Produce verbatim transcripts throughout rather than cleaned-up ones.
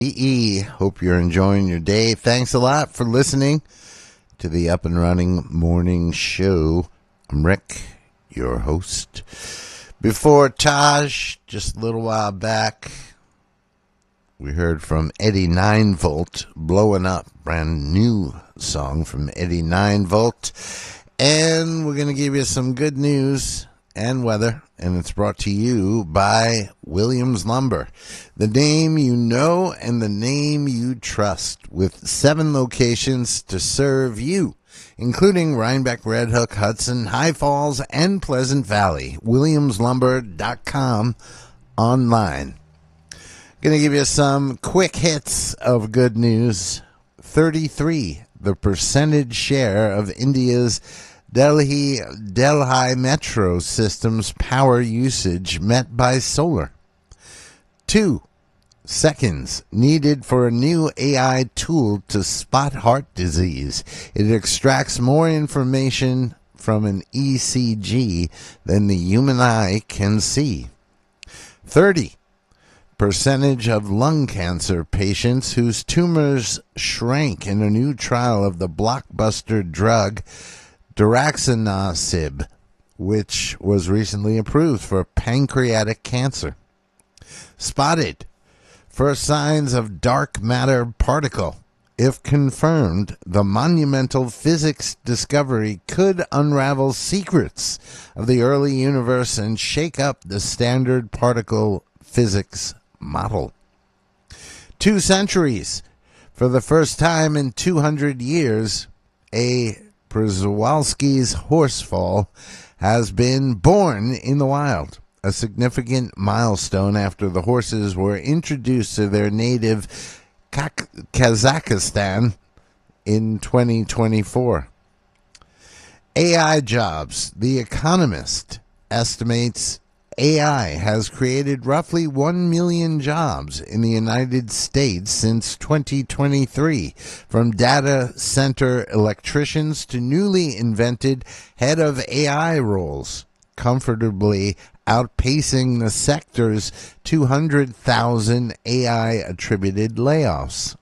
E. Hope you're enjoying your day. Thanks a lot for listening to the Up and Running Morning Show. I'm Rick, your host. Before Taj, just a little while back, we heard from Eddie nine volt, Blowing Up, brand new song from Eddie nine volt. And we're going to give you some good news and weather, and it's brought to you by Williams Lumber, the name you know and the name you trust, with seven locations to serve you, including Rhinebeck, Red Hook, Hudson, High Falls, and Pleasant Valley. williams lumber dot com online. Going to give you some quick hits of good news. thirty-three, the percentage share of India's Delhi Delhi metro system's power usage met by solar. Two seconds needed for a new A I tool to spot heart disease. It extracts more information from an E C G than the human eye can see. Thirty percentage of lung cancer patients whose tumors shrank in a new trial of the blockbuster drug Daraxonrasib, which was recently approved for pancreatic cancer. Spotted first signs of dark matter particle. If confirmed, the monumental physics discovery could unravel secrets of the early universe and shake up the standard particle physics model. Two centuries. For the first time in two hundred years, a Przewalski's horsefall has been born in the wild, a significant milestone after the horses were introduced to their native Kazakhstan in twenty twenty-four. A I jobs. The Economist estimates A I has created roughly one million jobs in the United States since twenty twenty-three, from data center electricians to newly invented head of A I roles, comfortably outpacing the sector's two hundred thousand A I-attributed layoffs.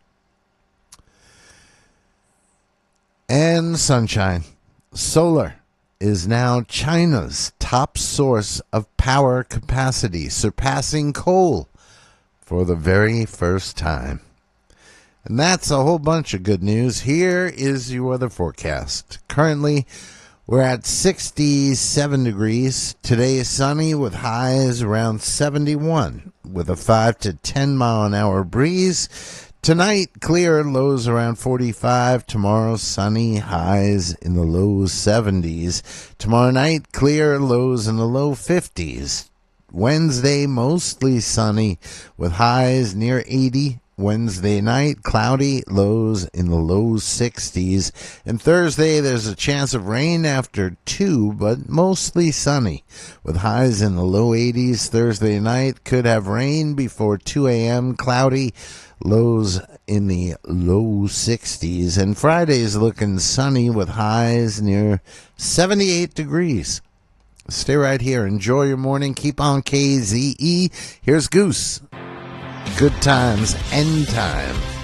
And sunshine. Solar is now China's top source of power capacity, surpassing coal for the very first time. And that's a whole bunch of good news. Here is your weather forecast. Currently, we're at sixty-seven degrees. Today is sunny with highs around seventy-one, with a five to ten mile an hour breeze. Tonight, clear, lows around forty-five. Tomorrow, sunny, highs in the low seventies. Tomorrow night, clear, lows in the low fifties. Wednesday, mostly sunny with highs near eighty. Wednesday night, cloudy, lows in the low sixties. And Thursday, there's a chance of rain after two, but mostly sunny with highs in the low eighties. Thursday night, could have rain before two a.m., cloudy, lows in the low sixties. And Friday's looking sunny with highs near seventy-eight degrees. Stay right here. Enjoy your morning. Keep on K Z E. Here's Goose. Good times, end time.